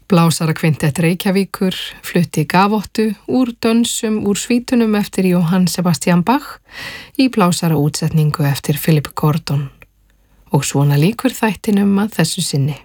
Blásarakvintett Reykjavíkur flutti gavottu úr dönsum úr svítunum eftir Johann Sebastian Bach í blásaraútsetningu eftir Philip Gordon. Og svona líkur þættinum að þessu sinni.